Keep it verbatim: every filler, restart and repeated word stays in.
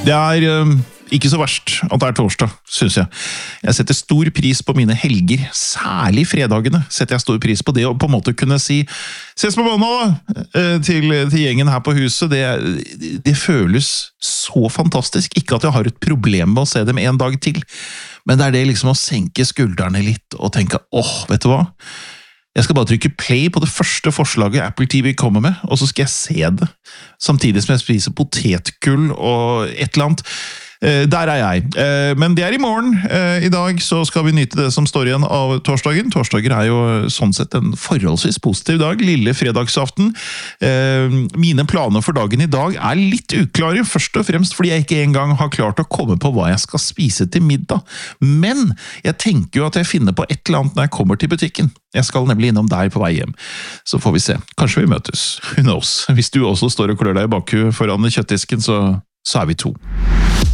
Det er um, ikke så verst at det er torsdag, synes jeg. Jeg setter stor pris på mine helger, særlig fredagene setter jeg stor pris på det, og på en måte kunne si «Ses på mandag da!» til, til gjengen her på huset. Det, det føles så fantastisk. Ikke at jeg har et problem med å se dem en dag til, men det er det liksom å senke skuldrene litt og tenke «Åh, vet du hva?» Jeg skal bare trykke play på det første forslaget Apple T V kommer med, og så skal jeg se det, samtidig som jeg spiser potetgull og et eller annet. Der er jeg. Men det er i morgen. I dag så skal vi nyte det som står igjen av torsdagen. Torsdager er jo sånn sett en forholdsvis positiv dag, lille fredagsaften. Mine planer for dagen i dag er litt uklare, først og fremst fordi jeg ikke engang har klart å komme på hva jeg skal spise til middag. Men jeg tenker jo at jeg finner på et eller annet når jeg kommer til butikken. Jeg skal nemlig innom der på vei hjem. Så får vi se. Kanskje vi møtes. Who knows? Hvis du også står og klør deg i bakhuet foran kjøttdisken, så, så er vi to.